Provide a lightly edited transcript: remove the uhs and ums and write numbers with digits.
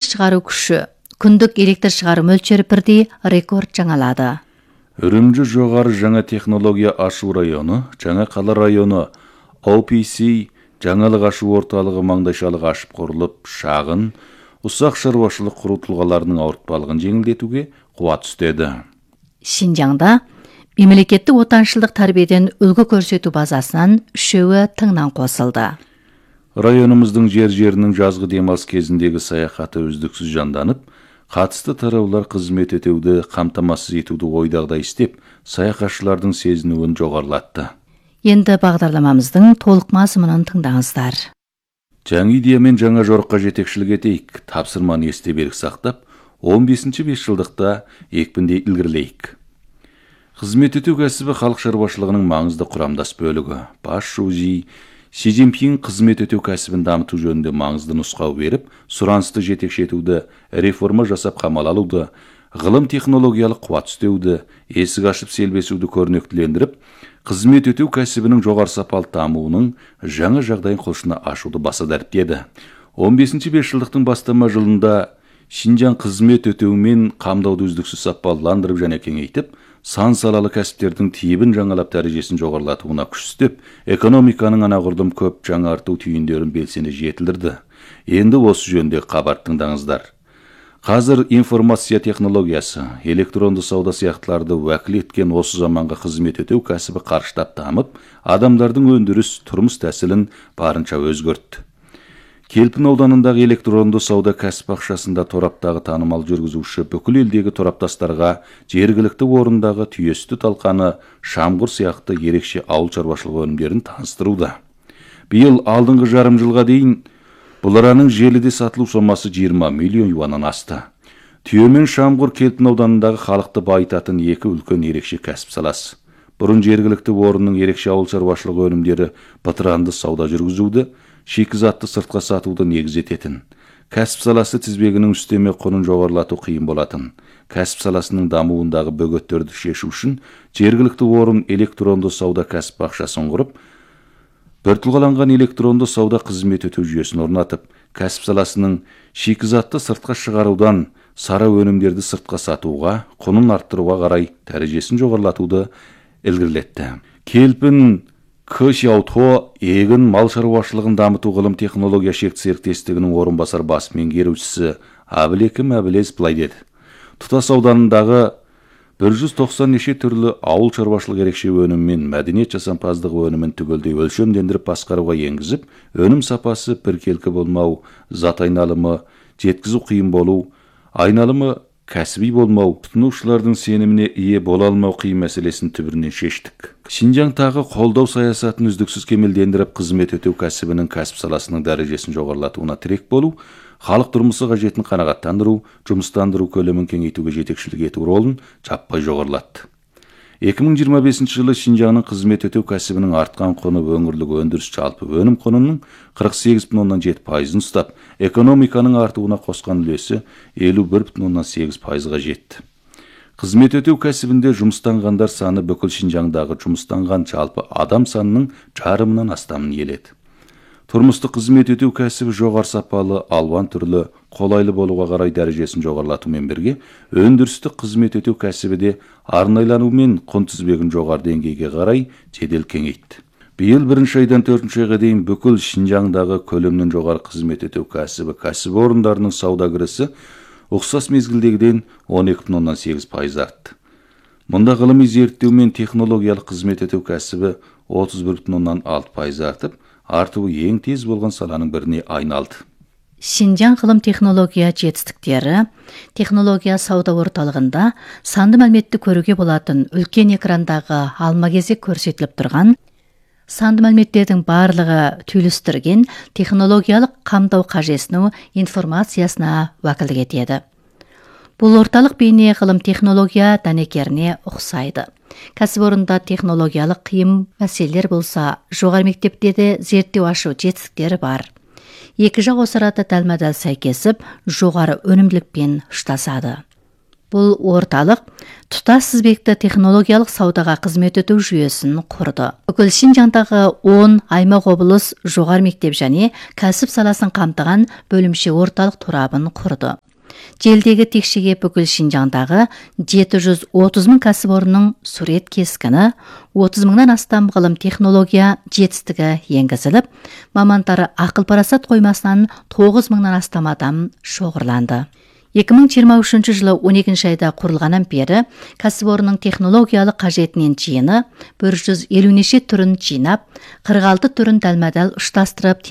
шығару күші, күндік электр шығару мөлшері бірдей рекорд жаңалады. Үрімжі жоғары жаңа технология ашу районы, жаңа қала районы OPC жаңалық ашу орталығы маңдайшалық ашып құрылып, шағын, ұсақ шаруашылық құру тұлғаларының ауыртпалығын жеңілдетуге қуат үстеді. Шинжаңда мемлекеттік отаншылдық тәрбиеден үлгі көрсету базасынан 3-і тыңнан қосылды. Районымыздың жерінің жазғы демалыс кезіндегі саяхаты үздіксіз жанданып, қатысты тараулар қызмет етуді қамтамасыз етуді ойдағыдай істеп, саяхатшылардың сезінуін жоғарылатты. Енді бағдарламамыздың толық мазмұнын тыңдаңыздар. Жаңа идеямен жаңа жорыққа жетекшілік етейік, тапсырманы есте берік сақтап, 15-ші бесжылдықта екпінде ілгерілейік. Қызмет ету кәсібі халық шаруашылығының маңызды құрамдас бөлігі. Басшысы Си Цзиньпин қызмет ету кәсібін дамыту жөнінде маңызды нұсқау беріп, сұранысты жетекші етуді, реформа жасап қамал алуды, ғылым технологиялық қуат үстеуді, есік ашып селбесуді көрнектілендіріп, қызмет ету кәсібінің жоғары сапалы дамуының жаңа жағдайын құлшына ашуды баса дәріптеді. 15-ші бесжылдықтың бастама жылында Шинжаң қызмет өтеумен қамдауды үздіксіз сапаландырып және кеңейтіп, сан салалы кәсіптердің тиебін жаңалап дәрежесін жоғарылатуына күш істеп, экономиканың анағұрлым көп жаңарту түйіндерін белсене жетілдірді. Енді осы жөнде хабар тыңдаңыздар. Қазір информация технологиясы, электронды сауда сияқтыларды уәкіл еткен осы заманға қызмет өтеу кәсібі қарыштап дамып, адамдардың өндіріс, тұрмыс тәсілін барынша өзгертті. Келпін ауданындағы электронды сауда кәсіп ақшасында тораптағы танымал жүргізуші бүкіл елдегі тораптастарға жергілікті орындағы түйесті талқаны, шамғыр сияқты ерекше ауыл шаруашылығы өнімдерін таныстыруда. Биыл алдыңғы жарым жылға дейін бұл араның желіде сатылу сомасы 20 миллион юаннан асты. Түйе мен шамғыр Келпін ауданындағы халықты байытатын екі үлкен ерекше кәсіп саласы. Бұрын жергілікті орынның ерекше ауыл шаруашылығы өнімдері бытыранды сауда жүргізуді, шикізатты сыртқа сатуды негіз ететін. Кәсіп саласы тізбегінің үстеме құнын жоғарылату қиын болатын. Кәсіп саласының дамуындағы бөгеттерді шешу үшін жергілікті орын электронды сауда кәсіп ақшасын құрып, біртұлғаланған электронды сауда қызмет өтеу жүйесін орнатып, кәсіп саласының шикізатты сыртқа шығарудан сара өнімдерді сыртқа сатуға, құнын арттыруға қарай дәрежесін жоғарылатуды ілгерілетті. Келпін Кышауто егін мал шаруашылығын дамыту ғылым технология шекті серіктестігінің орынбасар бас меңгерушісі Әбілекім Әбілез былай деді. Тұтас ауданындағы 190 неше түрлі ауыл шаруашылық ерекше өнім мен мәдениет жасампаздығы өнімін түгелдей өлшемдендіріп басқаруға енгізіп, өнім сапасы біркелкі болмау, зат айналымы, жеткізу қиын болу, айналымы кәсіби болмау, тұтынушылардың сеніміне ие бола алмау қиын мәселесін түбірінен шештік. Шинжаңдағы қолдау саясатын үздіксіз кемелдендіріп, қызмет өтеу кәсібінің кәсіп саласының дәрежесін жоғарылатуына тірек болу, халық тұрмысы қажетін қанағаттандыру, жұмыстандыру көлемін кеңейтуге жетекшілік ету ролын жаппай жоғарылатты. 2025 жылы Шинжаңның қызмет өтеу кәсібінің артқан құны өңірлік өндіріс жалпы өнім құнының 48,7%-ын ұстап, экономиканың артуына қосқан үлесі 51,8%-ға жетті. Қызмет өтеу кәсібінде жұмыстанғандар саны бүкіл Шинжаңдағы жұмыстанған жалпы адам санының жарымынан астамын иеледі. Тұрмыстық қызмет өтеу кәсібі жоғары сапалы, алуан түрлі, қолайлы болуға қарай дәрежесін жоғарылатумен бірге, өндірістік қызмет өтеу кәсібі де арнайлану мен құн тізбегін жоғары деңгейге қарай жедел кеңейтті. Биыл 1 айдан 4 айға дейін бүкіл Шинжаңдағы көлемнен жоғары қызмет өтеу кәсібі кәсіпорындарының сауда кірісі ұқсас мезгілдегіден 12,8% артты. Мұнда ғылыми зерттеу мен технологиялық қызмет өтеу кәсібі 31,6% артып, артуы ең тез болған саланың біріне айналды. Шинжаң ғылым технология жетістіктері технология сауда орталығында санды мәліметті көруге болатын үлкен экрандағы алма-кезек көрсетіліп тұрған, санды мәліметтердің барлығы түйілістірген технологиялық қамдау қажесіну информациясына уәкілдік етеді. Бұл орталық бейне ғылым технология дәнекеріне ұқсайды. Кәсіпорында технологиялық қиын мәселелер болса, жоғары мектепте де зерттеу ашу жетістіктері бар. Екі жақ осы арада дәлме-дәл сәйкесіп, жоғары өнімділікпен ұштасады. Бұл орталық тұтас тізбекті технологиялық саудаға қызмет ету жүйесін құрды. Бүкіл Шинжаңдағы 10 аймақ облыс жоғары мектеп және кәсіп саласын қамтыған бөлімше орталық торабын құрды. Желдегі текшеге бүкіл Шинжаңдағы 730 мың кәсіпорынның сурет кескіні, 30 мыңнан астам ғылым технология жетістігі енгізіліп, мамандары ақыл парасат қоймасынан 9 мыңнан астам адам шоғырланды. 2023 жылы 12 айда құрылғаннан бері кәсіпорынның технологиялық қажетінен жиыны 150 неше түрін жинап, 46 түрін дәлме-дәл ұштастырып